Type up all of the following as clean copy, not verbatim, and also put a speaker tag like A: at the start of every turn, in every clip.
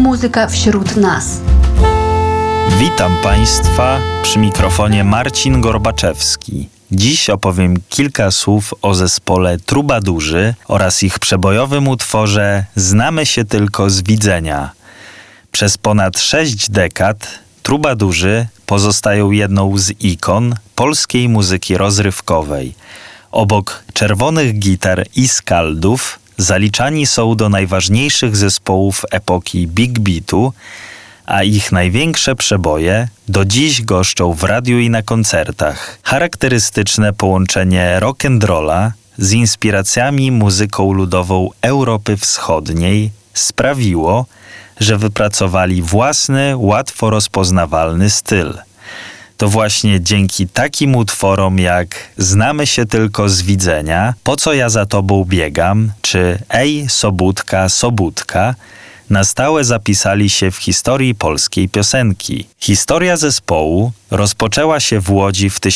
A: muzyka wśród nas.
B: Witam Państwa, przy mikrofonie Marcin Gorbaczewski. Dziś opowiem kilka słów o zespole Trubadurzy oraz ich przebojowym utworze Znamy się tylko z widzenia. Przez ponad 6 dekad Trubadurzy pozostają jedną z ikon polskiej muzyki rozrywkowej. Obok czerwonych gitar i skaldów zaliczani są do najważniejszych zespołów epoki Big Beatu, a ich największe przeboje do dziś goszczą w radiu i na koncertach. Charakterystyczne połączenie rock'n'rolla z inspiracjami muzyką ludową Europy Wschodniej sprawiło, że wypracowali własny, łatwo rozpoznawalny styl. To właśnie dzięki takim utworom jak Znamy się tylko z widzenia, Po co ja za tobą biegam, czy Ej, Sobótka, Sobótka, na stałe zapisali się w historii polskiej piosenki. Historia zespołu rozpoczęła się w Łodzi w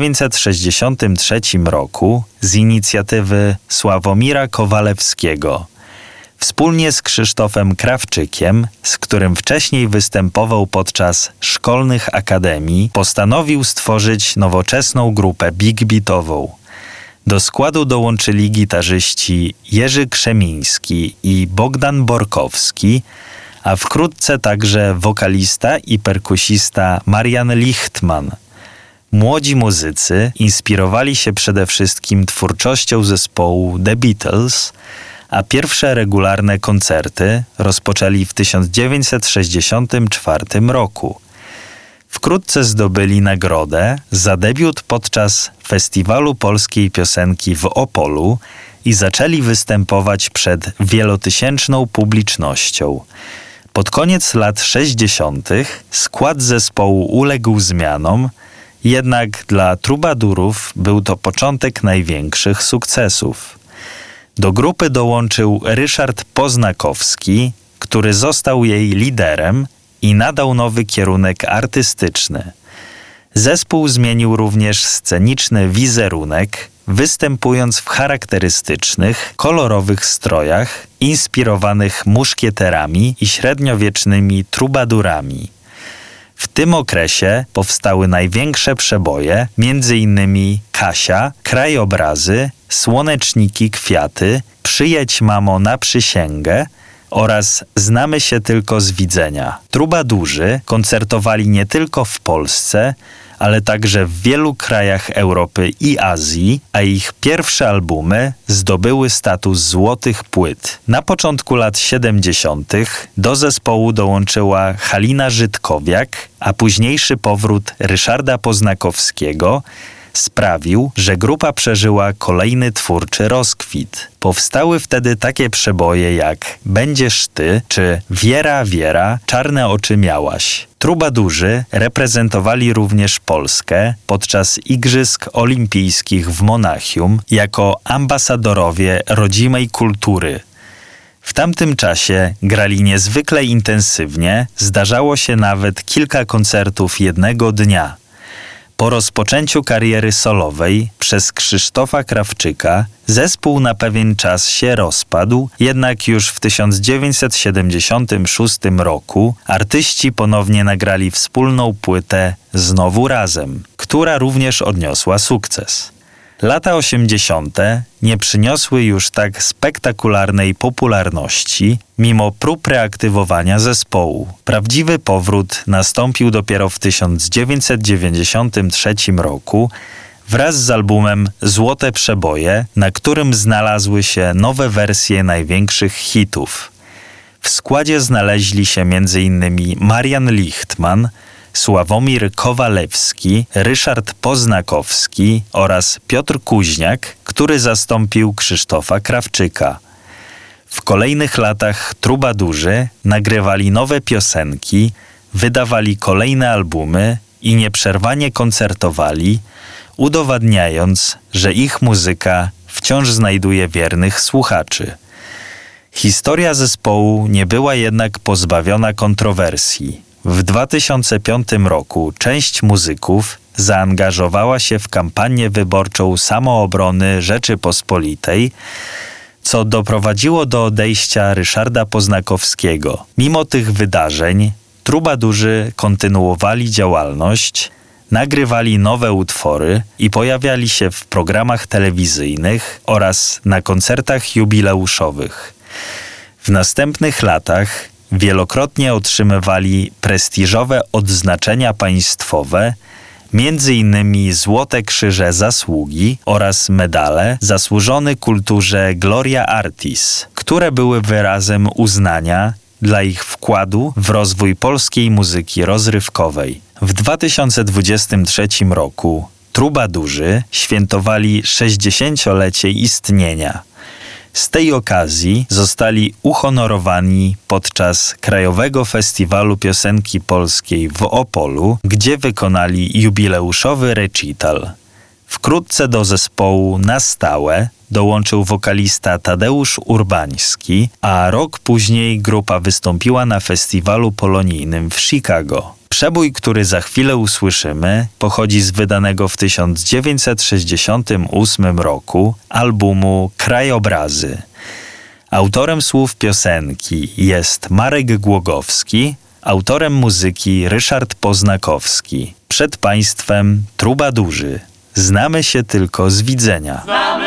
B: 1963 roku z inicjatywy Sławomira Kowalewskiego. Wspólnie z Krzysztofem Krawczykiem, z którym wcześniej występował podczas szkolnych akademii, postanowił stworzyć nowoczesną grupę big beatową. Do składu dołączyli gitarzyści Jerzy Krzemiński i Bogdan Borkowski, a wkrótce także wokalista i perkusista Marian Lichtman. Młodzi muzycy inspirowali się przede wszystkim twórczością zespołu The Beatles, a pierwsze regularne koncerty rozpoczęli w 1964 roku. Wkrótce zdobyli nagrodę za debiut podczas Festiwalu Polskiej Piosenki w Opolu i zaczęli występować przed wielotysięczną publicznością. Pod koniec lat 60. skład zespołu uległ zmianom, jednak dla Trubadurów był to początek największych sukcesów. Do grupy dołączył Ryszard Poznakowski, który został jej liderem i nadał nowy kierunek artystyczny. Zespół zmienił również sceniczny wizerunek, występując w charakterystycznych, kolorowych strojach inspirowanych muszkieterami i średniowiecznymi trubadurami. W tym okresie powstały największe przeboje, m.in. Kasia, Krajobrazy, Słoneczniki, Kwiaty, Przyjedź mamo na przysięgę oraz Znamy się tylko z widzenia. Trubadurzy koncertowali nie tylko w Polsce, ale także w wielu krajach Europy i Azji, a ich pierwsze albumy zdobyły status złotych płyt. Na początku lat 70. do zespołu dołączyła Halina Żydkowiak, a późniejszy powrót Ryszarda Poznakowskiego sprawił, że grupa przeżyła kolejny twórczy rozkwit. Powstały wtedy takie przeboje jak Będziesz ty czy Wiera, Wiera, Czarne oczy miałaś. Trubadurzy reprezentowali również Polskę podczas Igrzysk Olimpijskich w Monachium jako ambasadorowie rodzimej kultury. W tamtym czasie grali niezwykle intensywnie, zdarzało się nawet kilka koncertów jednego dnia. Po rozpoczęciu kariery solowej przez Krzysztofa Krawczyka zespół na pewien czas się rozpadł, jednak już w 1976 roku artyści ponownie nagrali wspólną płytę Znowu razem, która również odniosła sukces. Lata 80. nie przyniosły już tak spektakularnej popularności, mimo prób reaktywowania zespołu. Prawdziwy powrót nastąpił dopiero w 1993 roku wraz z albumem Złote przeboje, na którym znalazły się nowe wersje największych hitów. W składzie znaleźli się m.in. Marian Lichtman, Sławomir Kowalewski, Ryszard Poznakowski oraz Piotr Kuźniak, który zastąpił Krzysztofa Krawczyka. W kolejnych latach Trubadurzy nagrywali nowe piosenki, wydawali kolejne albumy i nieprzerwanie koncertowali, udowadniając, że ich muzyka wciąż znajduje wiernych słuchaczy. Historia zespołu nie była jednak pozbawiona kontrowersji. W 2005 roku część muzyków zaangażowała się w kampanię wyborczą Samoobrony Rzeczypospolitej, co doprowadziło do odejścia Ryszarda Poznakowskiego. Mimo tych wydarzeń trubadurzy kontynuowali działalność, nagrywali nowe utwory i pojawiali się w programach telewizyjnych oraz na koncertach jubileuszowych. W następnych latach wielokrotnie otrzymywali prestiżowe odznaczenia państwowe, między innymi Złote Krzyże Zasługi oraz medale Zasłużony Kulturze Gloria Artis, które były wyrazem uznania dla ich wkładu w rozwój polskiej muzyki rozrywkowej. W 2023 roku trubadurzy świętowali 60-lecie istnienia. Z tej okazji zostali uhonorowani podczas Krajowego Festiwalu Piosenki Polskiej w Opolu, gdzie wykonali jubileuszowy recital. Wkrótce do zespołu na stałe dołączył wokalista Tadeusz Urbański, a rok później grupa wystąpiła na festiwalu polonijnym w Chicago. Przebój, który za chwilę usłyszymy, pochodzi z wydanego w 1968 roku albumu Krajobrazy. Autorem słów piosenki jest Marek Głogowski, autorem muzyki Ryszard Poznakowski. Przed państwem trubadurzy. Znamy się tylko z widzenia.